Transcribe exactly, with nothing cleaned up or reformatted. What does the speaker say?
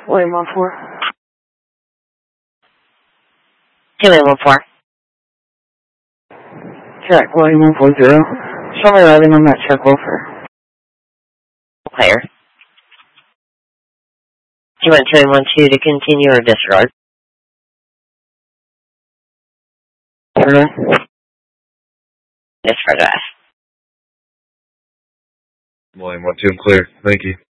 William one four. Two William one four. Check, William one four zero. Show me routing on that check welfare. Clear. Do you want two one two to continue or disregard? Okay. Disregard that. William one two, clear. Thank you.